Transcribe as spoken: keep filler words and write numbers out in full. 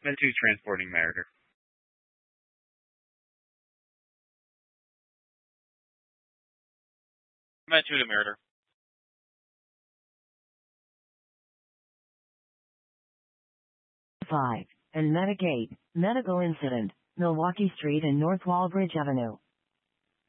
Med two transporting Meritor. Med two to Meritor. five. And Medic eight. Medical incident. Milwaukee Street and North Walbridge Avenue.